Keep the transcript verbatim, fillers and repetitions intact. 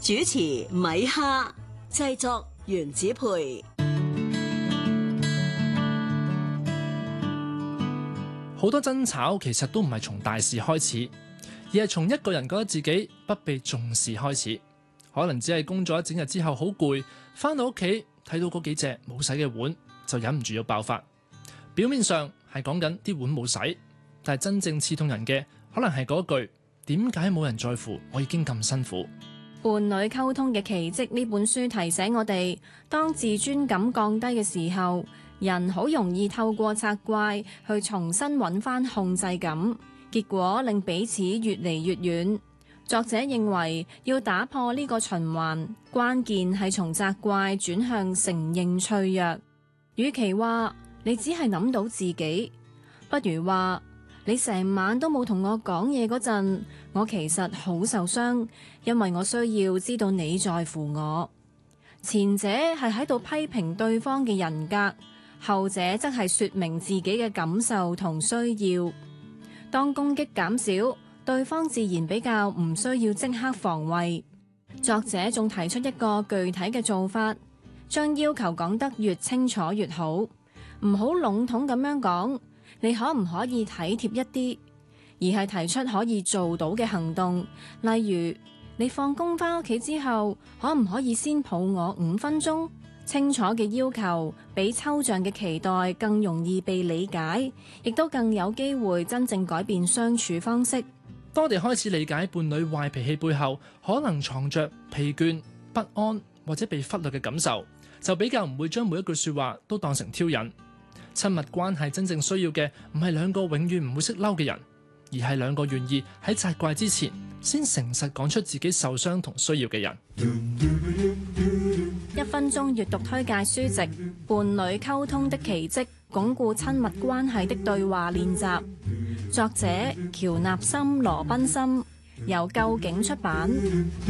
主持米哈，製作原子培。 好多爭吵其實都唔係從大事開始，而係從一個人覺得自己不被重視開始。可能只係工作一整日之後好攰，返到屋企睇到嗰幾隻冇洗嘅碗，就忍唔住要爆發。表面上係講緊啲碗冇洗，但係真正刺痛人嘅可能係嗰句點解冇人在乎我已經咁辛苦。 伴侶溝通嘅奇蹟呢本書提醒我哋，當自尊感降低嘅時候，人好容易透過責怪去重新揾返控制感，結果令彼此越嚟越遠。作者認為要打破呢個循環，關鍵係從責怪轉向承認脆弱。與其話你只係諗到自己，不如話你成晚都冇同我講嘢嗰陣，我其實好受傷，因為我需要知道你在乎我。前者係喺度批評對方嘅人格，後者則係說明自己嘅感受同需要。當攻擊減少，對方自然比較唔需要即刻防衛。作者仲提出一個具體嘅做法，將要求講得越清楚越好，唔好籠統咁樣講，你可唔可以體貼一啲，而係提出可以做到嘅行動，例如你放工返屋企之後，可唔可以先抱我五分鐘？清楚嘅要求比抽象嘅期待更容易被理解，亦都更有機會真正改變相處方式。 當我哋開始理解伴侶壞脾氣背後可能藏着疲倦、不安或者被忽略嘅感受，就比較唔會將每一句說話都當成挑釁。親密關係真正需要嘅唔係兩個永遠唔會識嬲嘅人，而係兩個願意喺責怪之前先誠實講出自己受傷同需要嘅人。 一分鐘閱讀推介書籍《伴侶溝通的奇蹟：鞏固親密關係的對話練習》，作者喬納森·羅賓森，由究竟出版。